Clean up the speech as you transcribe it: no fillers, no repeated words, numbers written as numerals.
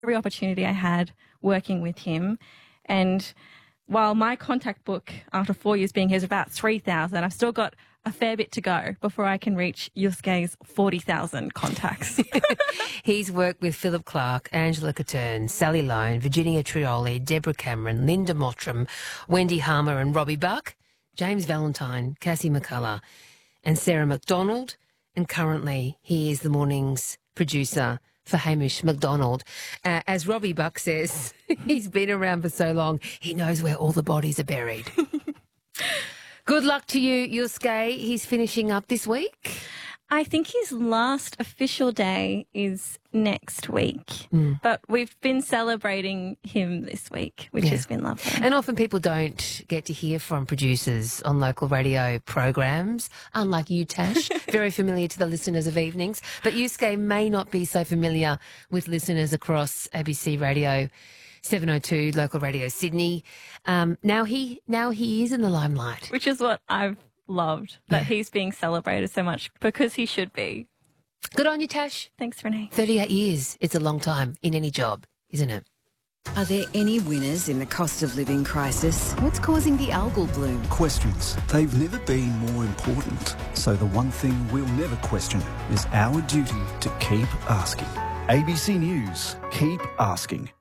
every opportunity I had working with him. And while my contact book after 4 years being here is about 3,000, I've still got a fair bit to go before I can reach Yusuke's 40,000 contacts. He's worked with Philip Clark, Angela Catern, Sally Lone, Virginia Trioli, Deborah Cameron, Linda Mottram, Wendy Harmer and Robbie Buck, James Valentine, Cassie McCullough and Sarah McDonald. And currently he is the morning's producer for Hamish McDonald. As Robbie Buck says, he's been around for so long, he knows where all the bodies are buried. Good luck to you, Yusuke. He's finishing up this week. I think his last official day is next week, but we've been celebrating him this week, which has been lovely. And often people don't get to hear from producers on local radio programs, unlike you, Tash, very familiar to the listeners of evenings. But Yusuke may not be so familiar with listeners across ABC Radio 702, local radio Sydney. Now he is in the limelight. Which is what I've loved, that he's being celebrated so much, because he should be. Good on you, Tash. Thanks, Renee. 38 years. It's a long time in any job, isn't it? Are there any winners in the cost of living crisis? What's causing the algal bloom? Questions. They've never been more important. So the one thing we'll never question is our duty to keep asking. ABC News. Keep asking.